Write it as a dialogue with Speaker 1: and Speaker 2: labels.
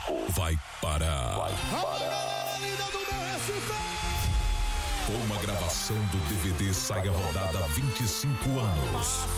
Speaker 1: vai parar. Uma gravação do DVD sai a rodada há 25 anos.